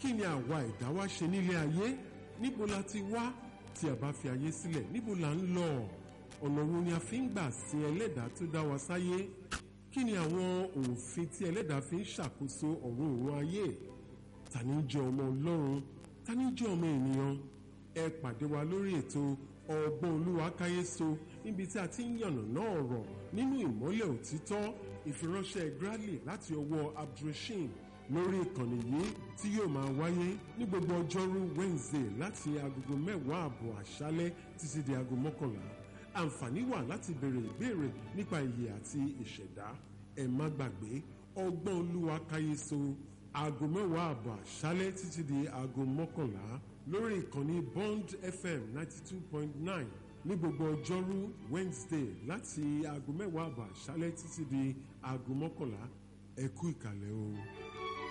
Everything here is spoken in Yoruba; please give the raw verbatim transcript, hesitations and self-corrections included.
kí ni àwa ẹ̀dá wa ṣe nílé ayé? Níbo la ti wá tí a bá fi ayé sílẹ̀? Níbo la ń lọ? Ọ̀nà wo ni a fi ń gbà sin ẹlẹ́dàá tó dá wa sáyé? Kí ni àwọn òfin tí ẹlẹ́dàá fi ń ṣàkóso ọ̀run òun ayé? Ta ni jẹ́ ọmọ Ọlọ́run? Ta ni jẹ́ ọmọ ènìyàn? Ẹ pàdé wa lórí ètò Ọgbọ́n Olúwa káyéso níbi tí a ti ń yànnàná ọ̀rọ̀ nínú ìmọ́lẹ̀ òtítọ́. Ìfiránṣẹ́ Bradley láti ọwọ́ Abdulrasheed lórí ìkànnì yìí tí yóò máa wáyé ní gbogbo ọjọ́rú Wednesday láti agogo mẹ́wàá àbọ̀ àṣálẹ́ títí di aago mọ́kànlá. Àǹfààní wà láti béèrè ìbéèrè nípa ìyè àti ìṣẹ̀dá. Ẹ má gbàgbé Ọgbọ́n Olúwa káyéso aago mẹ́wàá àbọ̀ àṣálẹ́ títí di aago mọ́kànlá lórí ìkànnì Bond F M ninety two point nine ní gbogbo ọjọ́rú Wednesday láti aago mẹ́wàá àbọ̀ àṣálẹ́ títí di aago mọ́kànlá. Ẹ kú ìkàlẹ̀ o.